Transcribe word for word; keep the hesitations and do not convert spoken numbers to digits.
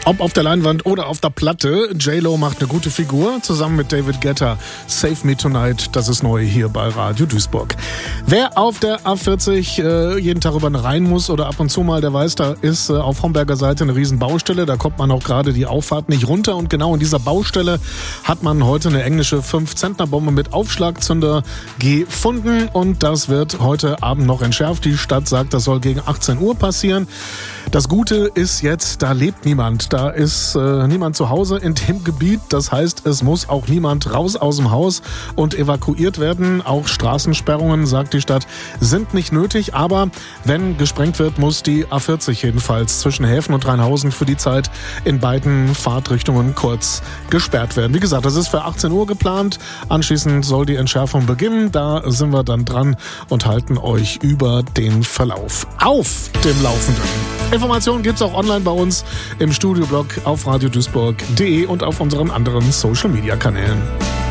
Ob auf der Leinwand oder auf der Platte, J-Lo macht eine gute Figur, zusammen mit David Guetta. Save Me Tonight, das ist neu hier bei Radio Duisburg. Wer auf der A vierzig äh, jeden Tag über den Rhein muss oder ab und zu mal, der weiß, da ist äh, auf Homberger Seite eine riesen Baustelle. Da kommt man auch gerade die Auffahrt nicht runter. Und genau in dieser Baustelle hat man heute eine englische fünf-Zentner-Bombe mit Aufschlagzünder gefunden. Und das wird heute Abend noch entschärft. Die Stadt sagt, das soll gegen achtzehn Uhr passieren. Das Gute ist jetzt, da lebt niemand. Da ist äh, niemand zu Hause in dem Gebiet. Das heißt, es muss auch niemand raus aus dem Haus und evakuiert werden. Auch Straßensperrungen, sagt die Stadt, sind nicht nötig. Aber wenn gesprengt wird, muss die A vierzig jedenfalls zwischen Häfen und Rheinhausen für die Zeit in beiden Fahrtrichtungen kurz gesperrt werden. Wie gesagt, das ist für achtzehn Uhr geplant. Anschließend soll die Entschärfung beginnen. Da sind wir dann dran und halten euch über den Verlauf auf dem Laufenden. Informationen gibt's auch online bei uns im Studioblog auf radio duisburg punkt de und auf unseren anderen Social-Media-Kanälen.